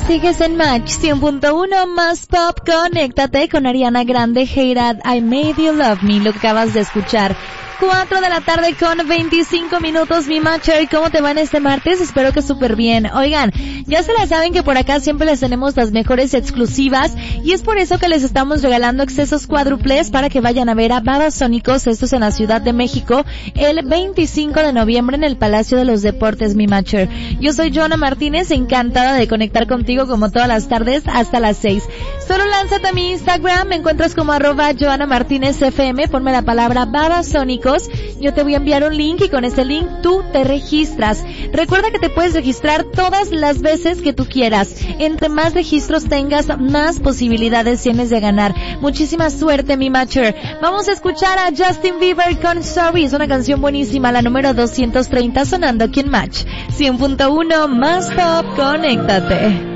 Sigues en Match 100.1 más pop. Conéctate con Ariana Grande, Hate That I Made You Love Me, lo que acabas de escuchar. 4 de la tarde con 25 minutos, mi Matcher. ¿Cómo te va en este martes? Espero que súper bien. Oigan, ya se la saben que por acá siempre les tenemos las mejores exclusivas y es por eso que les estamos regalando accesos cuádruples para que vayan a ver a Babasónicos, esto es en la Ciudad de México, el 25 de noviembre en el Palacio de los Deportes, mi Matcher. Yo soy Joana Martínez, encantada de conectar contigo como todas las tardes hasta las 6. Solo lánzate a mi Instagram, me encuentras como @JoanaMartínezFM, ponme la palabra Babasónicos. Yo te voy a enviar un link y con ese link tú te registras. Recuerda que te puedes registrar todas las veces que tú quieras. Entre más registros tengas, más posibilidades tienes de ganar. Muchísima suerte, mi Matcher. Vamos a escuchar a Justin Bieber con Sorry. Es una canción buenísima, la número 230 sonando aquí en Match 100.1 más pop. Conéctate.